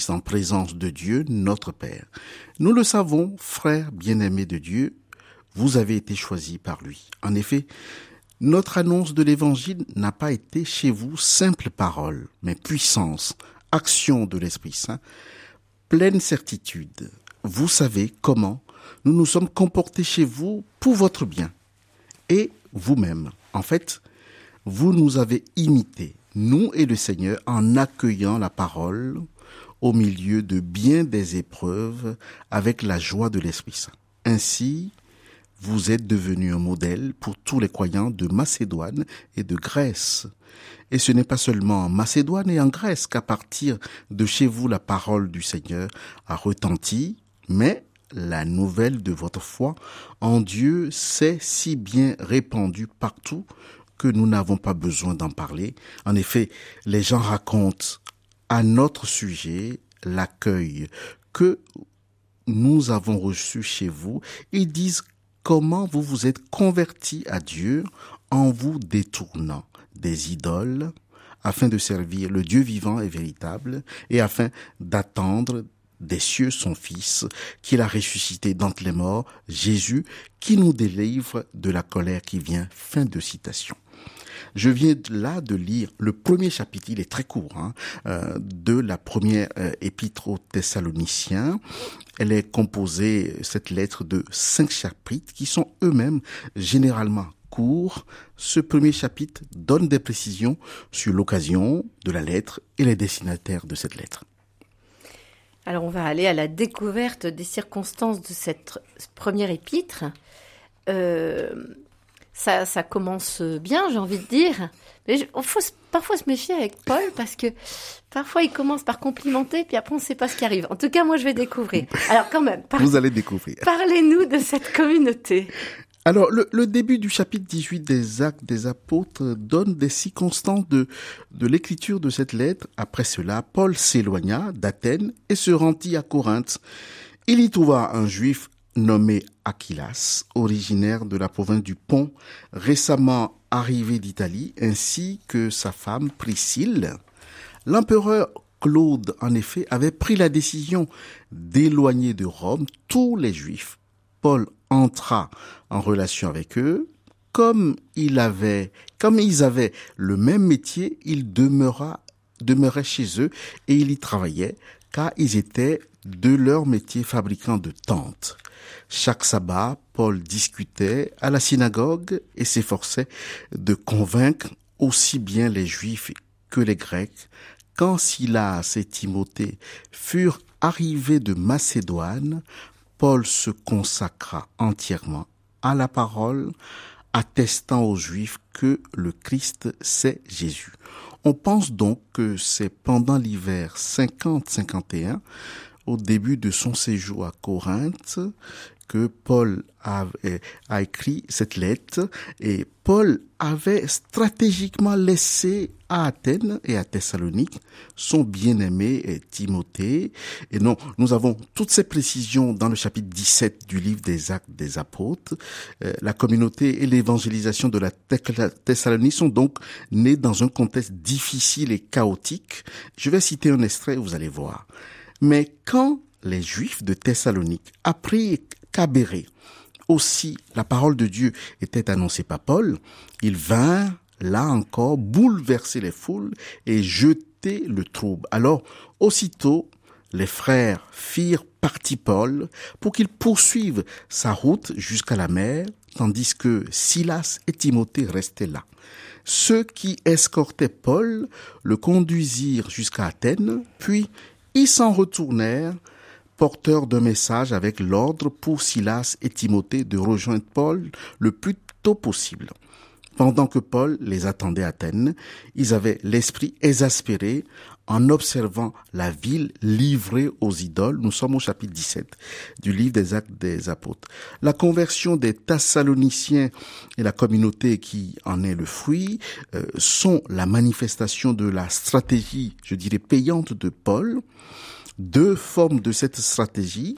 en présence de Dieu, notre Père. Nous le savons, frères bien-aimés de Dieu, vous avez été choisis par lui. En effet, notre annonce de l'Évangile n'a pas été chez vous simple parole, mais puissance, action de l'Esprit Saint, pleine certitude. Vous savez comment nous nous sommes comportés chez vous pour votre bien. Et vous-même, en fait, vous nous avez imités, nous et le Seigneur, en accueillant la parole au milieu de bien des épreuves avec la joie de l'Esprit Saint. Ainsi, vous êtes devenus un modèle pour tous les croyants de Macédoine et de Grèce. Et ce n'est pas seulement en Macédoine et en Grèce qu'à partir de chez vous la parole du Seigneur a retenti, mais la nouvelle de votre foi en Dieu s'est si bien répandue partout que nous n'avons pas besoin d'en parler. En effet, les gens racontent à notre sujet l'accueil que nous avons reçu chez vous. Ils disent comment vous vous êtes convertis à Dieu en vous détournant des idoles afin de servir le Dieu vivant et véritable et afin d'attendre des cieux son Fils qu'il a ressuscité d'entre les morts, Jésus, qui nous délivre de la colère qui vient. Fin de citation. Je viens là de lire le premier chapitre, il est très court, de la première épître aux Thessaloniciens. Elle est composée, cette lettre, de 5 chapitres qui sont eux-mêmes généralement courts. Ce premier chapitre donne des précisions sur l'occasion de la lettre et les destinataires de cette lettre. Alors on va aller à la découverte des circonstances de cette première épître. Ça commence bien, j'ai envie de dire. Mais il faut parfois se méfier avec Paul parce que parfois il commence par complimenter puis après on ne sait pas ce qui arrive. En tout cas, moi je vais découvrir. Alors quand même, vous allez découvrir. Parlez-nous de cette communauté. Alors, le début du chapitre 18 des Actes des Apôtres donne des circonstances de l'écriture de cette lettre. Après cela, Paul s'éloigna d'Athènes et se rendit à Corinthe. Il y trouva un juif nommé Aquilas, originaire de la province du Pont, récemment arrivé d'Italie, ainsi que sa femme Priscille. L'empereur Claude, en effet, avait pris la décision d'éloigner de Rome tous les juifs. Paul entra en relation avec eux. Comme ils avaient le même métier, il demeurait chez eux et il y travaillait, car ils étaient de leur métier fabricants de tentes. Chaque sabbat, Paul discutait à la synagogue et s'efforçait de convaincre aussi bien les Juifs que les Grecs. Quand Silas et Timothée furent arrivés de Macédoine, Paul se consacra entièrement à la parole, attestant aux Juifs que le Christ, c'est Jésus. On pense donc que c'est pendant l'hiver 50-51, au début de son séjour à Corinthe, que Paul a écrit cette lettre, et Paul avait stratégiquement laissé à Athènes et à Thessalonique son bien-aimé Timothée. Et non, nous avons toutes ces précisions dans le chapitre 17 du livre des Actes des Apôtres. La communauté et l'évangélisation de la Thessalonique sont donc nées dans un contexte difficile et chaotique. Je vais citer un extrait, vous allez voir. Mais quand les Juifs de Thessalonique apprirent qu'à Bérée aussi la parole de Dieu était annoncée par Paul, ils vinrent là encore bouleverser les foules et jeter le trouble. Alors, aussitôt, les frères firent partie Paul pour qu'il poursuive sa route jusqu'à la mer, tandis que Silas et Timothée restaient là. Ceux qui escortaient Paul le conduisirent jusqu'à Athènes, puis ils s'en retournèrent, porteurs d'un message avec l'ordre pour Silas et Timothée de rejoindre Paul le plus tôt possible. Pendant que Paul les attendait à Athènes, ils avaient l'esprit exaspéré en observant la ville livrée aux idoles. Nous sommes au chapitre 17 du livre des Actes des Apôtres. La conversion des Thessaloniciens et la communauté qui en est le fruit sont la manifestation de la stratégie, je dirais, payante de Paul. Deux formes de cette stratégie: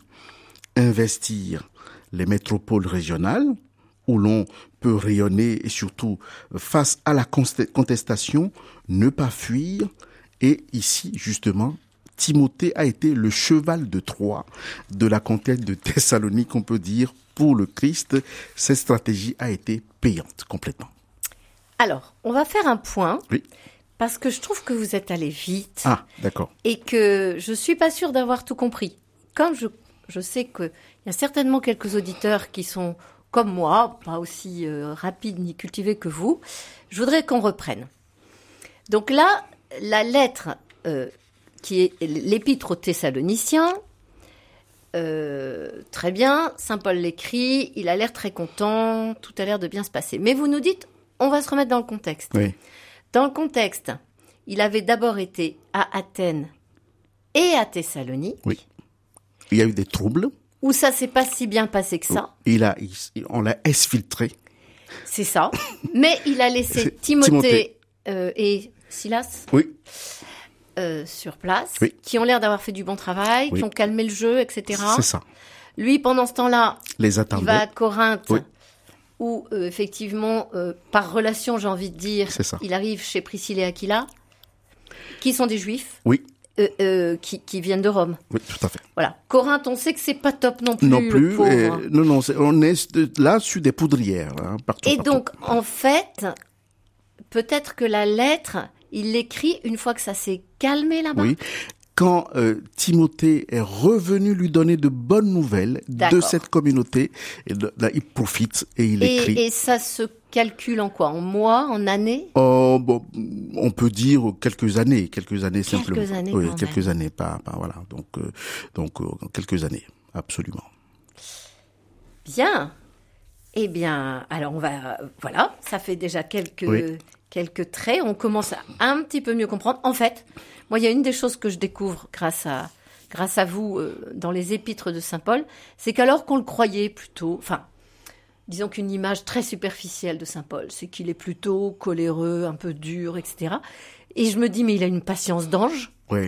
investir les métropoles régionales, où l'on peut rayonner et surtout face à la contestation, ne pas fuir, et ici justement Timothée a été le cheval de Troie de la conquête de Thessalonique, on peut dire, pour le Christ. Cette stratégie a été payante complètement. Alors, on va faire un point. Oui. Parce que je trouve que vous êtes allé vite. Ah, d'accord. Et que je suis pas sûre d'avoir tout compris. Comme je sais qu'il y a certainement quelques auditeurs qui sont comme moi, pas aussi rapides ni cultivés que vous, je voudrais qu'on reprenne. Donc là, la lettre qui est l'épître aux Thessaloniciens, très bien, Saint Paul l'écrit, il a l'air très content, tout a l'air de bien se passer. Mais vous nous dites, on va se remettre dans le contexte. Oui. Dans le contexte, il avait d'abord été à Athènes et à Thessalonique. Oui. Il y a eu des troubles. Où ça s'est pas si bien passé que ça. On l'a exfiltré. C'est ça. Mais il a laissé Timothée et Silas sur place, qui ont l'air d'avoir fait du bon travail, qui ont calmé le jeu, etc. C'est ça. Lui, pendant ce temps-là, il va à Corinthe. Oui. Où, effectivement, par relation, j'ai envie de dire, il arrive chez Priscille et Aquila, qui sont des juifs, qui viennent de Rome. Oui, tout à fait. Voilà. Corinthe, on sait que c'est pas top non plus. Non plus. Le pauvre. Non, on est là sur des poudrières. Partout. Donc, en fait, peut-être que la lettre, il l'écrit une fois que ça s'est calmé là-bas. Oui. Quand Timothée est revenu lui donner de bonnes nouvelles de cette communauté, et là, il profite et il écrit. Et ça se calcule en quoi? En mois, en années? Bon, on peut dire quelques années simplement. Quelques années, oui, quand quelques même. années, pas voilà. Donc quelques années, absolument. Bien. Eh bien, alors voilà, ça fait déjà quelques traits. On commence à un petit peu mieux comprendre. En fait, moi, il y a une des choses que je découvre grâce à vous dans les épîtres de Saint Paul, c'est qu'alors qu'on le croyait plutôt, disons qu'une image très superficielle de Saint Paul, c'est qu'il est plutôt coléreux, un peu dur, etc. Et je me dis, mais il a une patience d'ange. Oui.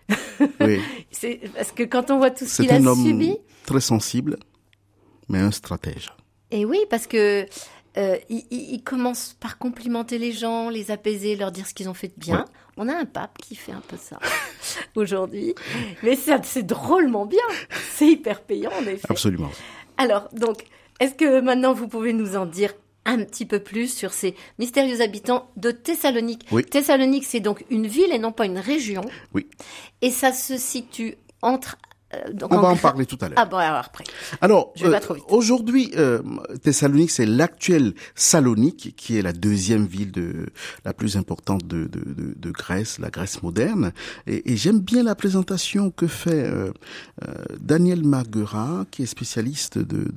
C'est parce que quand on voit tout ce qu'il a subi... C'est un homme très sensible, mais un stratège. Et oui, parce que il commence par complimenter les gens, les apaiser, leur dire ce qu'ils ont fait de bien. Ouais. On a un pape qui fait un peu ça aujourd'hui. Mais c'est drôlement bien. C'est hyper payant, en effet. Absolument. Alors, donc, est-ce que maintenant vous pouvez nous en dire un petit peu plus sur ces mystérieux habitants de Thessalonique? Oui. Thessalonique, c'est donc une ville et non pas une région. Oui. Et ça se situe entre... Donc on va en parler tout à l'heure. Ah bon, alors après. Alors, je vais pas trop vite. Aujourd'hui, Thessalonique, c'est l'actuelle Salonique, qui est la deuxième ville la plus importante de Grèce, la Grèce moderne. Et j'aime bien la présentation que fait Daniel Marguerat, qui est spécialiste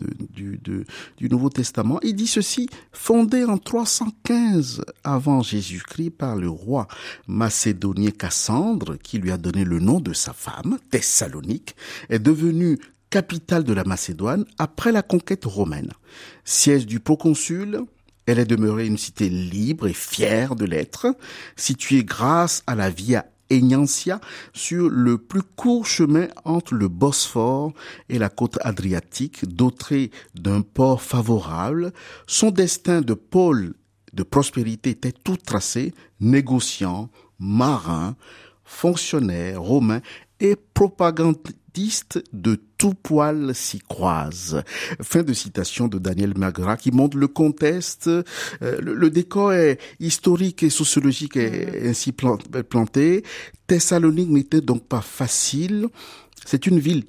du Nouveau Testament. Il dit ceci: fondée en 315 avant Jésus-Christ par le roi macédonien Cassandre, qui lui a donné le nom de sa femme, Thessalonique, est devenue capitale de la Macédoine après la conquête romaine. Siège du proconsul, elle est demeurée une cité libre et fière de l'être, située grâce à la Via Egnatia sur le plus court chemin entre le Bosphore et la côte adriatique, dotée d'un port favorable. Son destin de pôle de prospérité était tout tracé: négociant, marin, fonctionnaire romain et propagandiste de tout poil s'y croise. Fin de citation de Daniel Marguerat, qui montre le contexte. Le décor est historique et sociologique est ainsi planté. Thessalonique n'était donc pas facile. C'est une ville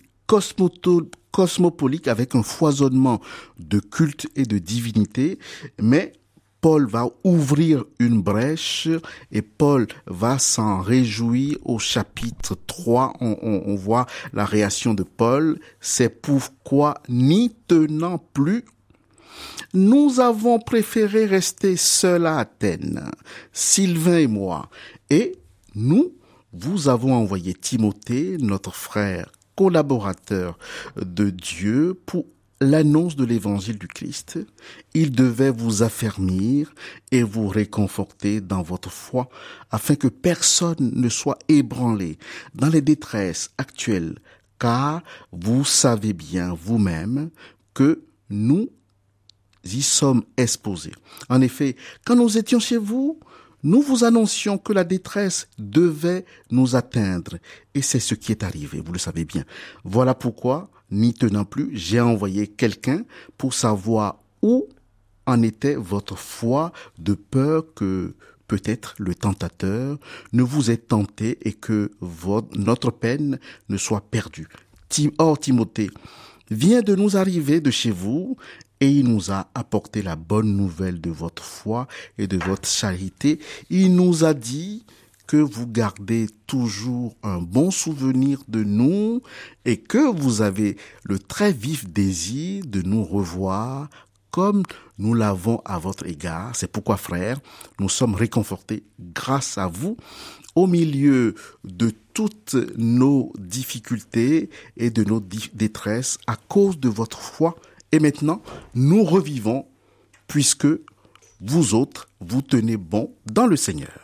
cosmopolite avec un foisonnement de culte et de divinité, mais Paul va ouvrir une brèche et Paul va s'en réjouir au chapitre 3. On voit la réaction de Paul. C'est pourquoi, n'y tenant plus, nous avons préféré rester seuls à Athènes, Sylvain et moi, et nous vous avons envoyé Timothée, notre frère collaborateur de Dieu, pour l'annonce de l'évangile du Christ. Il devait vous affermir et vous réconforter dans votre foi, afin que personne ne soit ébranlé dans les détresses actuelles, car vous savez bien vous-même que nous y sommes exposés. En effet, quand nous étions chez vous, nous vous annoncions que la détresse devait nous atteindre, et c'est ce qui est arrivé, vous le savez bien. Voilà pourquoi, n'y tenant plus, j'ai envoyé quelqu'un pour savoir où en était votre foi, de peur que peut-être le tentateur ne vous ait tenté et que notre peine ne soit perdue. Or, Timothée vient de nous arriver de chez vous et il nous a apporté la bonne nouvelle de votre foi et de votre charité. Il nous a dit que vous gardez toujours un bon souvenir de nous et que vous avez le très vif désir de nous revoir comme nous l'avons à votre égard. C'est pourquoi, frères, nous sommes réconfortés grâce à vous au milieu de toutes nos difficultés et de nos détresses à cause de votre foi. Et maintenant, nous revivons puisque vous autres, vous tenez bon dans le Seigneur.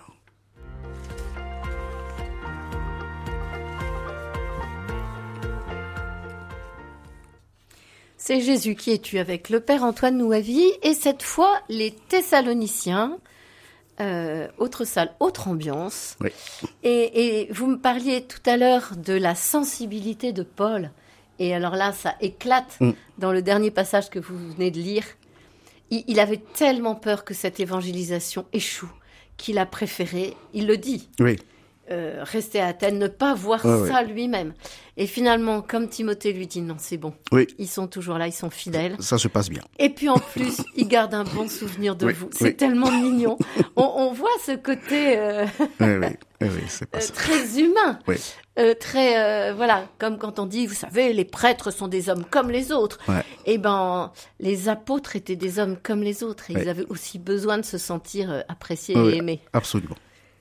C'est Jésus qui est tu avec le Père Antoine Nouavi et cette fois les Thessaloniciens, autre salle, autre ambiance. Oui. Et vous me parliez tout à l'heure de la sensibilité de Paul. Et alors là, ça éclate dans le dernier passage que vous venez de lire. Il avait tellement peur que cette évangélisation échoue qu'il a préféré, il le dit, rester à Athènes, ne pas voir ça lui-même. Et finalement, comme Timothée lui dit, non, c'est bon. Oui. Ils sont toujours là, ils sont fidèles. Ça se passe bien. Et puis en plus, ils gardent un bon souvenir de vous. C'est tellement mignon. On voit ce côté c'est pas ça. très humain. Oui. Voilà, comme quand on dit, vous savez, les prêtres sont des hommes comme les autres. Ouais. Eh ben, les apôtres étaient des hommes comme les autres. Et ils avaient aussi besoin de se sentir appréciés et aimés. Absolument.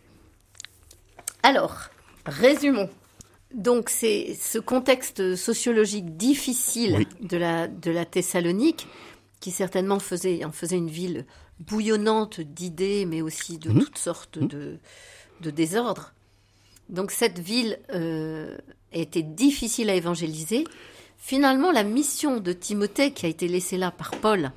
Alors, résumons. Donc, c'est ce contexte sociologique difficile de la Thessalonique, qui certainement en faisait une ville bouillonnante d'idées, mais aussi de toutes sortes de désordres. Donc, cette ville était difficile à évangéliser. Finalement, la mission de Timothée, qui a été laissée là par Paul,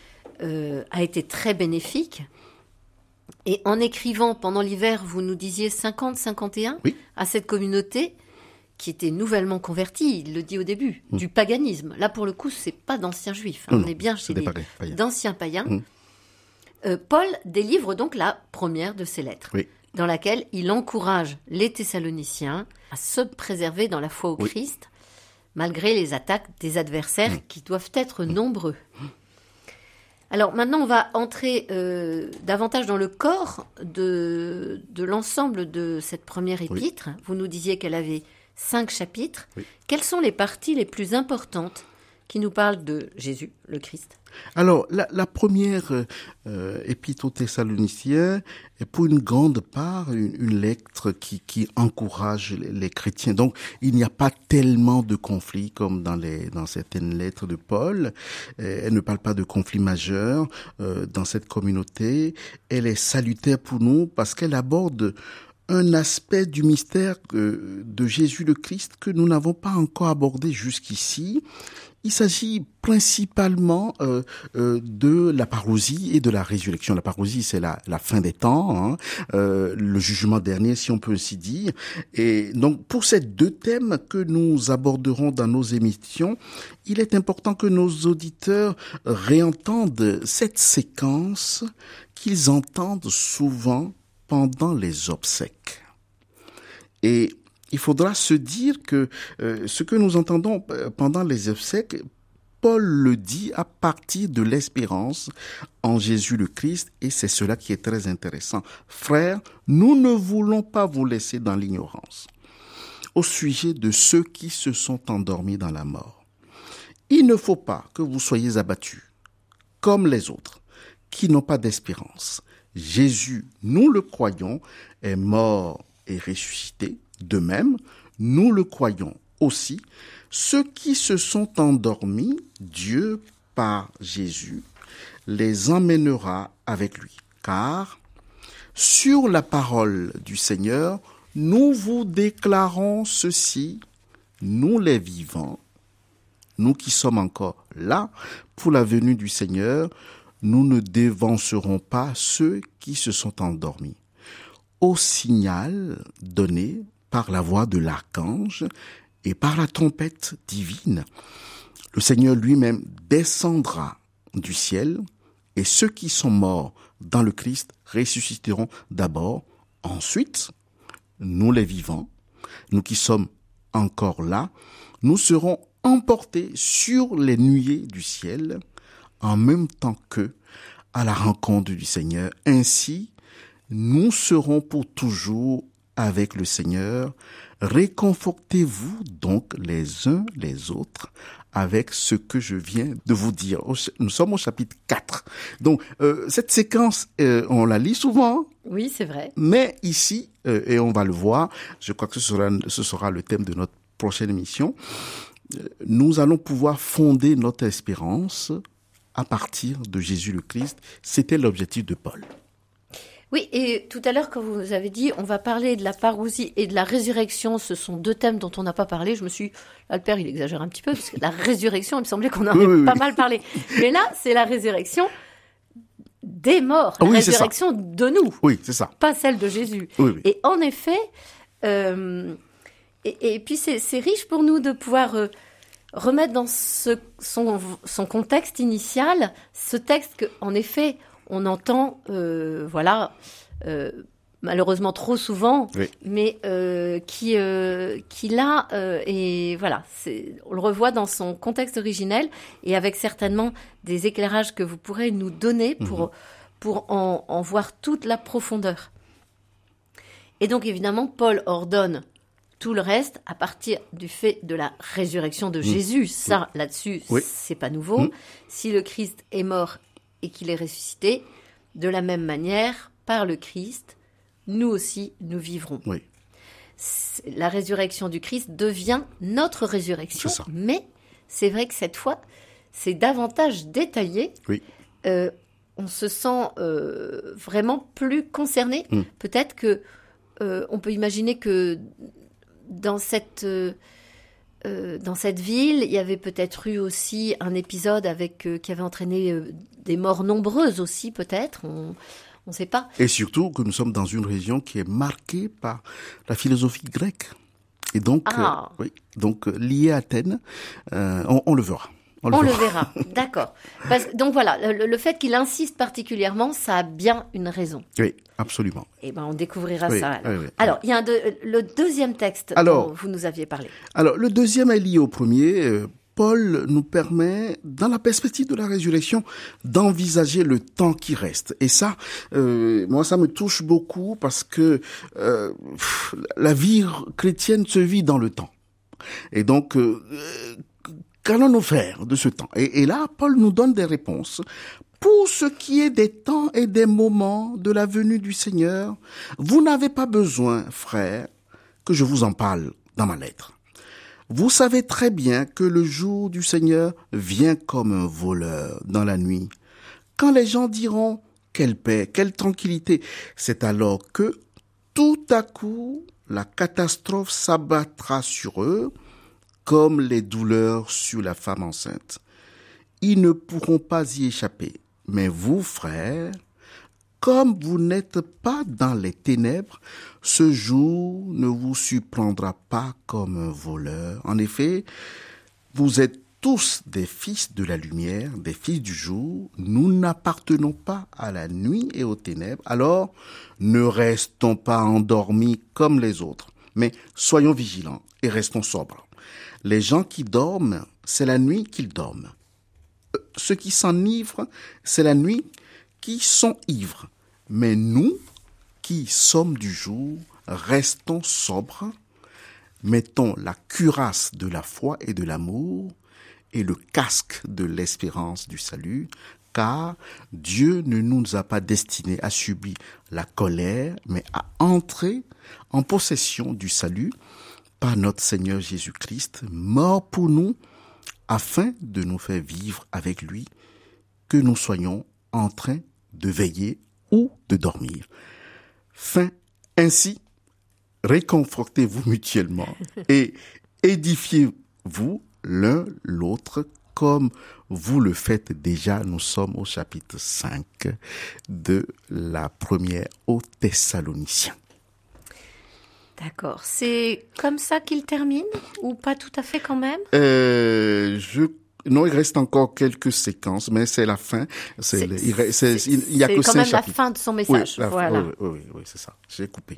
a été très bénéfique. Et en écrivant pendant l'hiver, vous nous disiez 50-51 à cette communauté qui était nouvellement convertie, il le dit au début, du paganisme. Là, pour le coup, c'est pas d'anciens juifs. On est bien chez d'anciens païens. Paul délivre donc la première de ses lettres, dans laquelle il encourage les Thessaloniciens à se préserver dans la foi au Christ, malgré les attaques des adversaires qui doivent être nombreux. Alors maintenant, on va entrer davantage dans le corps de l'ensemble de cette première épître. Vous nous disiez qu'elle avait 5 chapitres. Quelles sont les parties les plus importantes qui nous parlent de Jésus, le Christ? Alors, la première épître aux Thessaloniciens est pour une grande part une lettre qui encourage les chrétiens. Donc, il n'y a pas tellement de conflits comme dans certaines lettres de Paul. Elle ne parle pas de conflits majeurs dans cette communauté. Elle est salutaire pour nous parce qu'elle aborde un aspect du mystère de Jésus le Christ que nous n'avons pas encore abordé jusqu'ici. Il s'agit principalement de la parousie et de la résurrection. La parousie, c'est la fin des temps, le jugement dernier, si on peut ainsi dire. Et donc, pour ces 2 thèmes que nous aborderons dans nos émissions, il est important que nos auditeurs réentendent cette séquence qu'ils entendent souvent pendant les obsèques. Et il faudra se dire que ce que nous entendons pendant les obsèques, Paul le dit à partir de l'espérance en Jésus le Christ, et c'est cela qui est très intéressant. Frères, nous ne voulons pas vous laisser dans l'ignorance au sujet de ceux qui se sont endormis dans la mort. Il ne faut pas que vous soyez abattus comme les autres, qui n'ont pas d'espérance. Jésus, nous le croyons, est mort et ressuscité. De même, nous le croyons aussi. Ceux qui se sont endormis, Dieu, par Jésus, les emmènera avec lui. Car, sur la parole du Seigneur, nous vous déclarons ceci, nous les vivants, nous qui sommes encore là pour la venue du Seigneur, nous ne dévancerons pas ceux qui se sont endormis. au signal donné par la voix de l'archange et par la trompette divine. Le Seigneur lui-même descendra du ciel et ceux qui sont morts dans le Christ ressusciteront d'abord. Ensuite, nous les vivants, nous qui sommes encore là, nous serons emportés sur les nuées du ciel en même temps qu'eux à la rencontre du Seigneur. Ainsi, nous serons pour toujours avec le Seigneur. Réconfortez-vous donc les uns les autres avec ce que je viens de vous dire. Nous sommes au chapitre 4. Donc, cette séquence, on la lit souvent. Oui, c'est vrai. Mais ici, et on va le voir, je crois que ce sera le thème de notre prochaine émission, nous allons pouvoir fonder notre espérance à partir de Jésus le Christ. C'était l'objectif de Paul. Oui, et tout à l'heure, quand vous avez dit, on va parler de la parousie et de la résurrection, ce sont deux thèmes dont on n'a pas parlé. Je me suis, là, le père, il exagère un petit peu, parce que la résurrection, il me semblait qu'on en avait pas mal parlé. Mais là, c'est la résurrection des morts, la résurrection de nous. Oui, c'est ça. Pas celle de Jésus. Oui. Et en effet, et puis c'est riche pour nous de pouvoir remettre dans son contexte initial, ce texte qu'en effet, on entend, malheureusement trop souvent, oui. mais qui là, et voilà, on le revoit dans son contexte originel et avec certainement des éclairages que vous pourrez nous donner pour en voir toute la profondeur. Et donc évidemment, Paul ordonne tout le reste à partir du fait de la résurrection de Jésus. Ça, là-dessus, c'est pas nouveau. Si le Christ est mort et qu'il est ressuscité, de la même manière, par le Christ, nous aussi, nous vivrons. Oui. La résurrection du Christ devient notre résurrection, mais c'est vrai que cette fois, c'est davantage détaillé. Oui. On se sent vraiment plus concerné. Peut-être que on peut imaginer que dans cette ville, il y avait peut-être eu aussi un épisode qui avait entraîné des morts nombreuses aussi, peut-être. On ne sait pas. Et surtout que nous sommes dans une région qui est marquée par la philosophie grecque. Et donc, liée à Athènes, on le verra. On le verra, d'accord. Donc voilà, le fait qu'il insiste particulièrement, ça a bien une raison. Oui, absolument. Eh ben, on découvrira ça. Oui. Alors, il y a le deuxième texte dont vous nous aviez parlé. Alors, le deuxième est lié au premier. Paul nous permet, dans la perspective de la résurrection, d'envisager le temps qui reste. Et ça, moi, ça me touche beaucoup parce que la vie chrétienne se vit dans le temps. Et donc, qu'allons-nous faire de ce temps ? Et là, Paul nous donne des réponses. Pour ce qui est des temps et des moments de la venue du Seigneur, vous n'avez pas besoin, frères, que je vous en parle dans ma lettre. Vous savez très bien que le jour du Seigneur vient comme un voleur dans la nuit. Quand les gens diront « quelle paix, quelle tranquillité », c'est alors que, tout à coup, la catastrophe s'abattra sur eux, comme les douleurs sur la femme enceinte. Ils ne pourront pas y échapper. Mais vous, frères, comme vous n'êtes pas dans les ténèbres, ce jour ne vous surprendra pas comme un voleur. En effet, vous êtes tous des fils de la lumière, des fils du jour. Nous n'appartenons pas à la nuit et aux ténèbres. Alors, ne restons pas endormis comme les autres, mais soyons vigilants et restons sobres. Les gens qui dorment, c'est la nuit qu'ils dorment. Ceux qui s'enivrent, c'est la nuit qui sont ivres. Mais nous, qui sommes du jour, restons sobres, mettons la cuirasse de la foi et de l'amour et le casque de l'espérance du salut, car Dieu ne nous a pas destinés à subir la colère, mais à entrer en possession du salut par notre Seigneur Jésus-Christ, mort pour nous, afin de nous faire vivre avec lui, que nous soyons en train de veiller ou de dormir. Fin. Ainsi, réconfortez-vous mutuellement et édifiez-vous l'un l'autre comme vous le faites déjà. Nous sommes au chapitre 5 de la première aux Thessaloniciens. D'accord. C'est comme ça qu'il termine ou pas tout à fait quand même? Non, il reste encore quelques séquences, mais c'est la fin. Il y a que 5 chapitres. C'est quand même la fin de son message. Oui, voilà. Oui, c'est ça. J'ai coupé.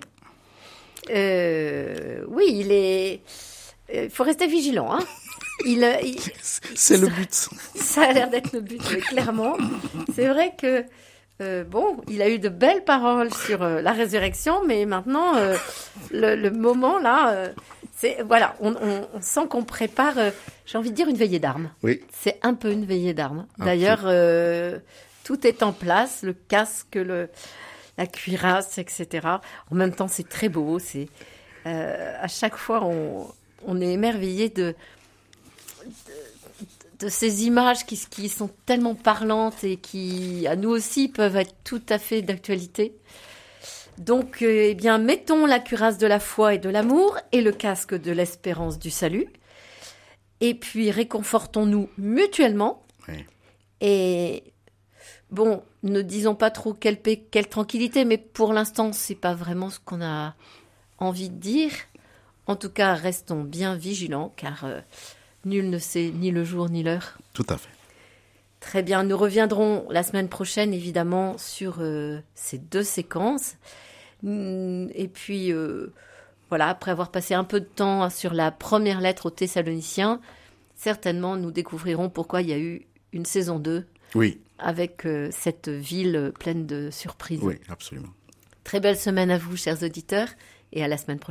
Oui, il faut rester vigilant, hein. C'est le but. Ça a l'air d'être le but, mais clairement. C'est vrai que il a eu de belles paroles sur la résurrection, mais maintenant, le moment là, on sent qu'on prépare, j'ai envie de dire, une veillée d'armes. Oui. C'est un peu une veillée d'armes. D'ailleurs, tout est en place, le casque, la cuirasse, etc. En même temps, c'est très beau. À chaque fois, on est émerveillé de ces images qui sont tellement parlantes et qui, à nous aussi, peuvent être tout à fait d'actualité. Donc, mettons la cuirasse de la foi et de l'amour et le casque de l'espérance du salut. Et puis, réconfortons-nous mutuellement. Oui. Et ne disons pas trop quelle paix, quelle tranquillité, mais pour l'instant, c'est pas vraiment ce qu'on a envie de dire. En tout cas, restons bien vigilants, car nul ne sait ni le jour ni l'heure. Tout à fait. Très bien, nous reviendrons la semaine prochaine, évidemment, sur ces 2 séquences. Et puis, après avoir passé un peu de temps sur la première lettre aux Thessaloniciens, certainement, nous découvrirons pourquoi il y a eu une saison 2. Oui. Avec cette ville pleine de surprises. Oui, absolument. Très belle semaine à vous, chers auditeurs, et à la semaine prochaine.